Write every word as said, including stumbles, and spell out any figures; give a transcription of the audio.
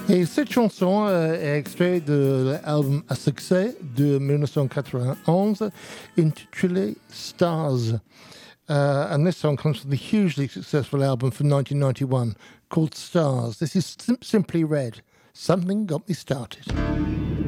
Et cette chanson euh, est extraite de l'album à succès de dix-neuf cent quatre-vingt-onze intitulé Stars. Uh, and this song comes from the hugely successful album from nineteen ninety-one called Stars. This is sim- Simply Red. Something Got Me Started.